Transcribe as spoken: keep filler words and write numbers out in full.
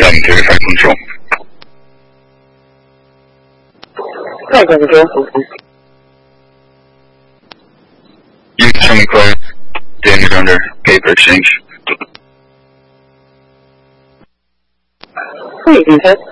and verify control. Flight control. Units from inquiry, damage under paper exchange. Flight control.